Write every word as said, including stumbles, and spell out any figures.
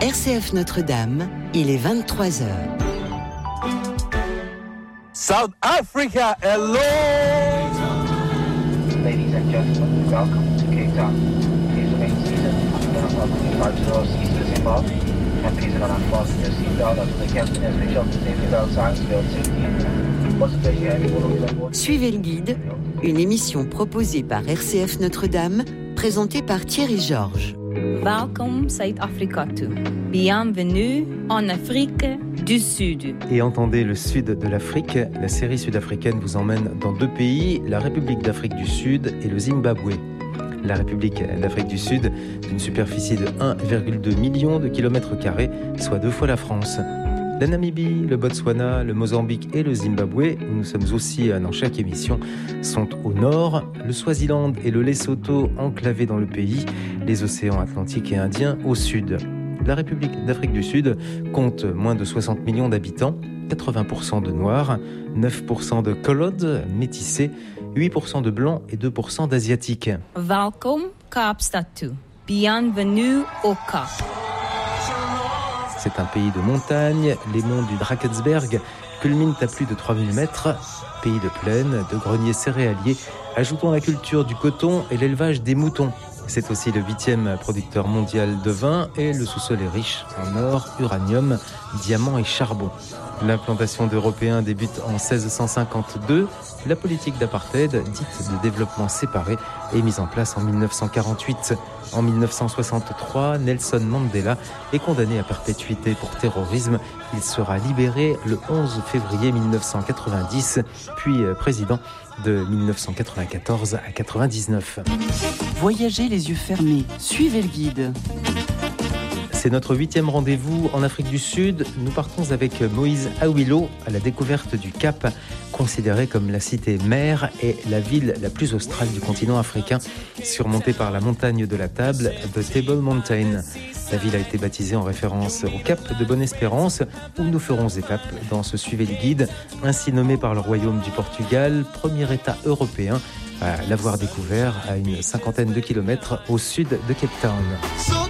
R C F Notre-Dame, il est vingt-trois heures. South Africa, hello! Ladies and gentlemen, welcome to Cape Town. Please remain seated until the five zero cease to Zimbabwe. And please do not unfasten your seatbelt until the captain has reached out the safety belt signs to build safety. What's the pleasure having all of you on board? Suivez le guide, une émission proposée par R C F Notre-Dame, présentée par Thierry Georges. Welcome South Africa to. Bienvenue en Afrique du Sud. Et entendez le sud de l'Afrique, la série sud-africaine vous emmène dans deux pays, la République d'Afrique du Sud et le Zimbabwe. La République d'Afrique du Sud, d'une superficie de un virgule deux million de kilomètres carrés, soit deux fois la France. La Namibie, le Botswana, le Mozambique et le Zimbabwe, où nous sommes aussi dans chaque émission, sont au nord. Le Swaziland et le Lesotho enclavés dans le pays, les océans Atlantique et Indien au sud. La République d'Afrique du Sud compte moins de soixante millions d'habitants, quatre-vingts pour cent de Noirs, neuf pour cent de Colodes, métissés, huit pour cent de Blancs et deux pour cent d'Asiatiques. Welkom Kaapstad toe. Bienvenue au Cap. C'est un pays de montagne, les monts du Drakensberg culminent à plus de trois mille mètres, pays de plaine, de greniers céréaliers, ajoutons la culture du coton et l'élevage des moutons. C'est aussi le huitième producteur mondial de vin et le sous-sol est riche en or, uranium, diamants et charbon. L'implantation d'Européens débute en seize cent cinquante-deux. La politique d'apartheid, dite de développement séparé, est mise en place en dix-neuf cent quarante-huit. En dix-neuf cent soixante-trois, Nelson Mandela est condamné à perpétuité pour terrorisme. Il sera libéré le onze février dix-neuf cent quatre-vingt-dix, puis président de dix-neuf cent quatre-vingt-quatorze à quatre-vingt-dix-neuf. Voyagez les yeux fermés, suivez le guide. C'est notre huitième rendez-vous en Afrique du Sud. Nous partons avec Moïse Awilo à la découverte du Cap, considéré comme la cité mère et la ville la plus australe du continent africain, surmontée par la montagne de la Table, The Table Mountain. La ville a été baptisée en référence au Cap de Bonne-Espérance, où nous ferons étape dans ce Suivez le guide, ainsi nommé par le Royaume du Portugal, premier État européen à l'avoir découvert à une cinquantaine de kilomètres au sud de Cape Town.